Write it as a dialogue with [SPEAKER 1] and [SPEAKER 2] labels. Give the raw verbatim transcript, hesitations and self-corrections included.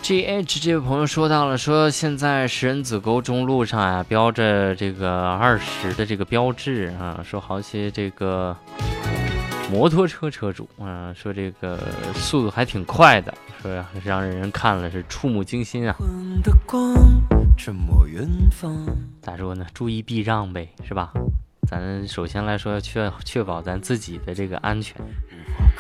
[SPEAKER 1] G H 这位朋友说到了，说现在石人子沟中路上啊，标着这个二十的这个标志啊，说好些这个摩托车车主啊，说这个速度还挺快的，说让人看了是触目惊心啊。咋说呢？注意避让呗，是吧？咱首先来说，确确保咱自己的这个安全。